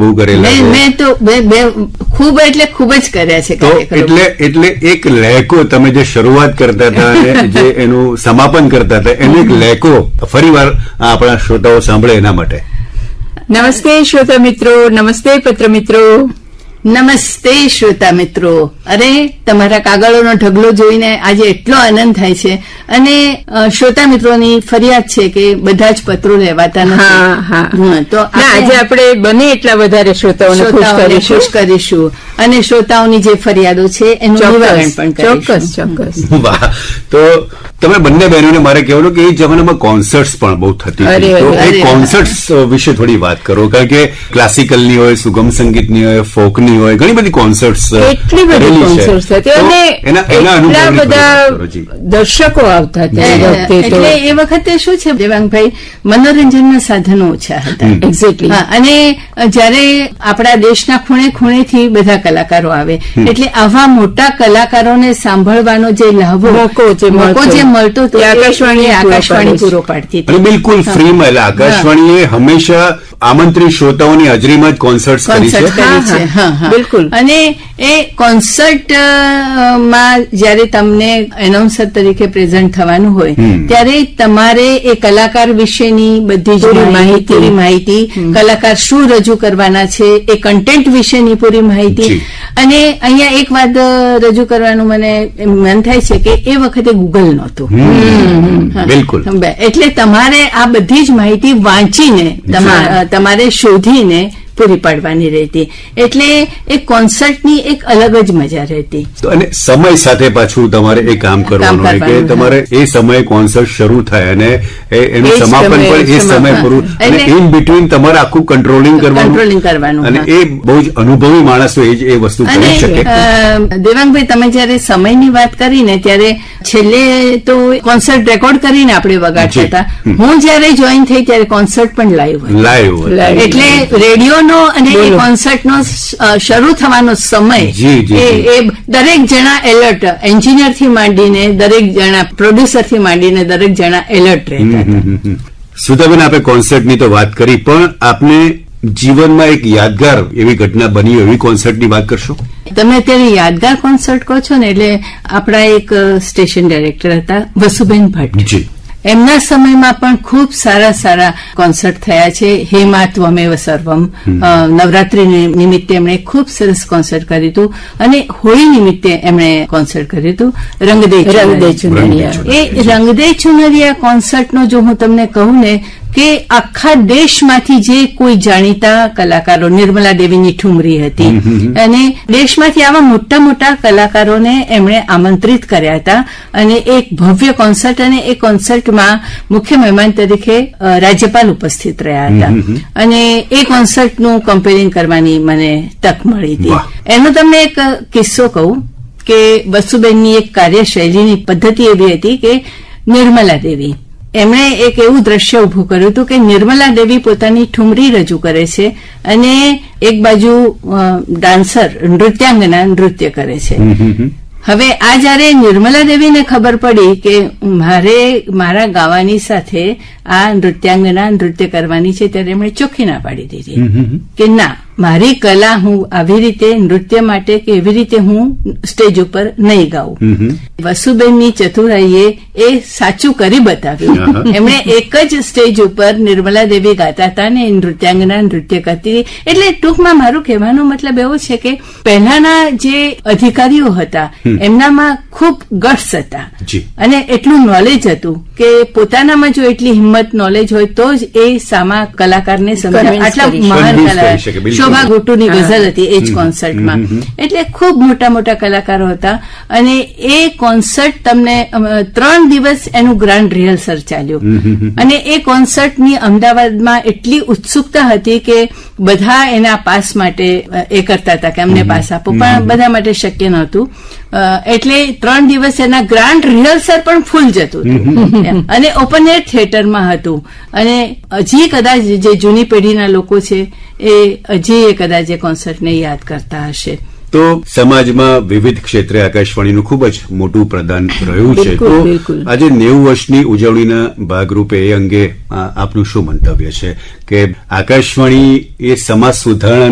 બહુ કરેલા છે. મેં તો ખૂબ એટલે ખૂબ જ કર્યા છે. તો એટલે એક લહેકો તમે જે શરૂઆત કરતા હતા અને જે એનું સમાપન કરતા હતા એનો એક લહેકો ફરીવાર આપણા શ્રોતાઓ સાંભળે એના માટે. નમસ્તે શ્રોતા મિત્રો, નમસ્તે પત્ર મિત્રો, નમસ્તે શ્રોતા મિત્રો. અરે તમારા કાગળોનો ઢગલો જોઈને આજે એટલો આનંદ થાય છે. અને શ્રોતા મિત્રોની ફરિયાદ છે કે બધા જ પત્રો લેવાતા નથી. તો આજે આપણે બને એટલા વધારે શ્રોતાઓને ખુશ કરીશું અને શ્રોતાઓની જે ફરિયાદો છે એનું નિવારણ પણ કરીશું. ચોક્કસ. વાહ. તો તમે બંને બહેનોને મારે કહેવાનું કે એ જમાનામાં કોન્સર્ટ્સ પણ બહુ થતી હતી. તો એ કોન્સર્ટ્સ વિશે થોડી વાત કરો, કારણ કે ક્લાસિકલની હોય, સુગમ સંગીતની હોય, ફોકની હોય, ઘણી બધી કોન્સર્ટ્સ, એટલી બધી કોન્સર્ટ્સ હતી અને એટલા બધા દર્શકો આવતા હતા. એટલે એ વખતે શું છે દેવાંગભાઈ, મનોરંજનના સાધનો ઓછા હતા. એક્ઝેક્ટલી. અને જયારે આપણા દેશના ખૂણે ખૂણેથી બધા કલાકારો આવે એટલે આવા મોટા કલાકારોને સાંભળવાનો જે લાભો મોકો જે મળતો હતો આકાશવાણી પૂરો પાડતી હતી. બિલકુલ ફ્રીમાં. એટલે આકાશવાણીએ હંમેશા આમંત્રિત શ્રોતાઓની હાજરીમાં જ કોન્સર્ટ કરી છે. બિલકુલ. અને એ કોન્સર્ટમાં જયારે તમને એનાઉન્સર તરીકે પ્રેઝન્ટ થવાનું હોય ત્યારે તમારે એ કલાકાર વિશેની બધી જ માહિતી, કલાકાર શું રજૂ કરવાના છે એ કન્ટેન્ટ વિશેની પૂરી માહિતી. અને અહીંયા એક વાત રજૂ કરવાનું મને મન થાય છે કે એ વખતે ગૂગલ નહોતું. બિલકુલ. એટલે તમારે આ બધી જ માહિતી વાંચીને તમારે શોધીને પૂરી પાડવાની રહેતી. એટલે એ કોન્સર્ટની એક અલગ જ મજા રહેતી. અને સમય સાથે પાછું તમારે એ કામ કરવાનું હોય કે તમારે એ સમયે કોન્સર્ટ શરૂ થાય અને એનું સમાપન પણ એ સમય પૂરું, અને ઇન બિટવીન તમારે આખું કંટ્રોલિંગ કરવાનું. અને એ બહુ જ અનુભવી માણસો એ વસ્તુ કરી શકે. દેવાંગભાઈ, તમે જયારે સમયની વાત કરીને ત્યારે છેલ્લે તો કોન્સર્ટ રેકોર્ડ કરીને આપણે વગાડતા હતા. હું જયારે જોઈન થઈ ત્યારે કોન્સર્ટ પણ લાઈવ. એટલે રેડિયો અને એ કોન્સર્ટનો શરૂ થવાનો સમય એ દરેક જણા એલર્ટ, એન્જિનિયરથી માંડીને દરેક જણા, પ્રોડ્યુસરથી માંડીને દરેક જણા એલર્ટ રહેતા હતા. સુધાબેન, આપણે કોન્સર્ટની તો વાત કરી, પણ આપને જીવનમાં એક યાદગાર એવી ઘટના બની એવી કોન્સર્ટની વાત કરશો? તમે અત્યારે યાદગાર કોન્સર્ટ કહો છો ને, એટલે આપણા એક સ્ટેશન ડાયરેક્ટર હતા વસુબેન ભટ્ટ. એમના સમયમાં પણ ખૂબ સારા કોન્સર્ટ થયા છે. હે મા ત્વમેવ સર્વમ, નવરાત્રી નિમિત્તે એમણે ખૂબ સરસ કોન્સર્ટ કર્યું હતું. અને હોળી નિમિત્તે એમણે કોન્સર્ટ કર્યું હતું રંગદે ચુનરિયા. એ રંગદે ચુનરિયા કોન્સર્ટનો જો હું તમને કહું ને કે આખા દેશમાંથી જે કોઈ જાણીતા કલાકારો, નિર્મલા દેવીની ઠુમરી હતી, અને દેશમાંથી આવા મોટા મોટા કલાકારોને એમણે આમંત્રિત કર્યા હતા. અને એક ભવ્ય કોન્સર્ટ, અને એ કોન્સર્ટમાં મુખ્ય મહેમાન તરીકે રાજ્યપાલ ઉપસ્થિત રહ્યા હતા. અને એ કોન્સર્ટનું કમ્પેરિંગ કરવાની મને તક મળી હતી. એનો તમને એક કિસ્સો કહું કે વસુબેનની એક કાર્યશૈલીની પદ્ધતિ એવી હતી કે નિર્મલા દેવી, એમણે એક એવું દ્રશ્ય ઉભું કર્યું હતું કે નિર્મલા દેવી પોતાની ઠુમરી રજૂ કરે છે અને એક બાજુ ડાન્સર, નૃત્યાંગના નૃત્ય કરે છે. હવે આ જયારે નિર્મલા દેવીને ખબર પડી કે મારા ગાવાની સાથે આ નૃત્યાંગના નૃત્ય કરવાની છે, ત્યારે એમણે ચોખ્ખી ના પાડી દીધી કે ના, મારી કલા હું આવી રીતે નૃત્ય માટે કે એવી રીતે હું સ્ટેજ ઉપર નહીં ગાઉં. વસુબેનની ચતુરાઈએ એ સાચું કરી બતાવ્યું. એમણે એક જ સ્ટેજ ઉપર નિર્મલા દેવી ગાતા હતા ને નૃત્યાંગના નૃત્ય કરતી. એટલે ટૂંકમાં મારું કહેવાનો મતલબ એવો છે કે પહેલાના જે અધિકારીઓ હતા એમનામાં ખૂબ ગટ્સ હતા અને એટલું નોલેજ હતું કે પોતાનામાં જો એટલી હિંમત, નોલેજ હોય તો જ એ સામા કલાકારને સમજાવે. આટલા મહાન કલાકાર, શોભા ગોટુની ગઝલ હતી એ જ કોન્સર્ટમાં. એટલે ખૂબ મોટા મોટા કલાકારો હતા. અને એ કોન્સર્ટ તમને 3 દિવસ એનું ગ્રાન્ડ રિહર્સલ ચાલ્યું. અને એ કોન્સર્ટની અમદાવાદમાં એટલી ઉત્સુકતા હતી કે બધા એના પાસ માટે એ કરતા હતા કે અમને પાસ આપો, પણ બધા માટે શક્ય નહોતું. એટલે 3 દિવસ એના ગ્રાન્ડ રિહર્સલ પણ ફૂલ જતું હતું અને ઓપન એર થિયેટરમાં હતું. અને હજી કદાચ જે જૂની પેઢીના લોકો છે એ હજી કદાચ એ કોન્સર્ટને યાદ કરતા હશે. તો સમાજમાં વિવિધ ક્ષેત્રે આકાશવાણીનું ખૂબ જ મોટું પ્રદાન રહ્યું છે. તો આજે 90 વર્ષની ઉજવણીના ભાગરૂપે એ અંગે આપનું શું મંતવ્ય છે કે આકાશવાણી એ સમાજ સુધારણા